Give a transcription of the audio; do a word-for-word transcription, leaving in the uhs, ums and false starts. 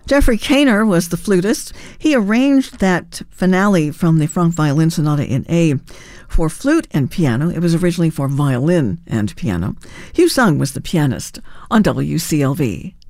Jeffrey Kaner was the flutist. He arranged that finale from the Franck Violin Sonata in A for flute and piano. It was originally for violin and piano. Hugh Sung was the pianist on W C L V.